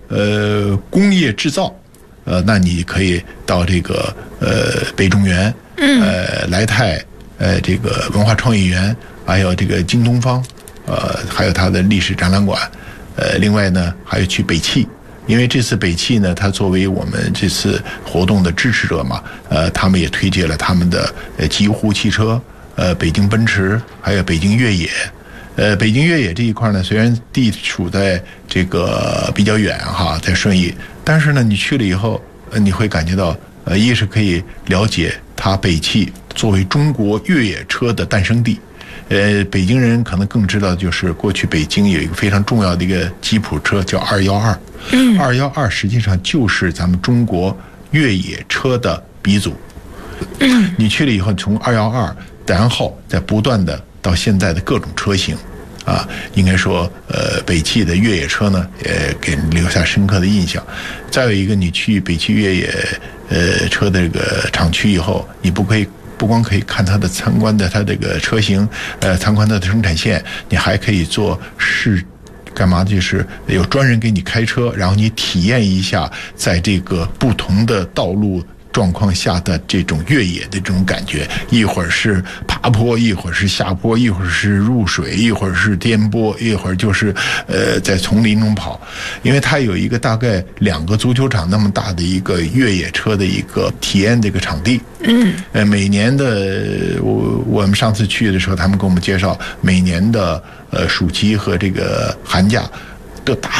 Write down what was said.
工业制造，那你可以到这个北中园，来泰，这个文化创意园，还有这个京东方，还有它的历史展览馆，另外呢还有去北汽。因为这次北汽呢，它作为我们这次活动的支持者嘛，他们也推介了他们的极狐汽车，北京奔驰，还有北京越野。北京越野这一块呢，虽然地处在这个比较远哈，在顺义，但是呢，你去了以后，你会感觉到，一是可以了解它北汽作为中国越野车的诞生地。北京人可能更知道，就是过去北京有一个非常重要的一个吉普车叫212，212实际上就是咱们中国越野车的鼻祖。你去了以后，从212，然后再不断的到现在的各种车型，应该说，北汽的越野车呢，给人留下深刻的印象。再有一个，你去北汽越野车的这个厂区以后，你不光可以看它的参观的它这个车型，参观它的生产线，你还可以做干嘛？就是有专人给你开车，然后你体验一下在这个不同的道路状况下的这种越野的这种感觉，一会儿是爬坡，一会儿是下坡，一会儿是入水，一会儿是颠簸，一会儿就是在丛林中跑。因为它有一个大概2个足球场那么大的一个越野车的一个体验的一个场地。每年的我们上次去的时候，他们给我们介绍，每年的暑期和这个寒假都大